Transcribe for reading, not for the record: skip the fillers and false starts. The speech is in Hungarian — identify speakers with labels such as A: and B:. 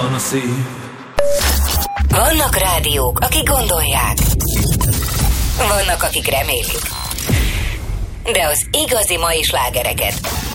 A: van a szív.
B: Vannak rádiók, akik gondolják. Vannak, akik remélik. De az igazi mai slágereket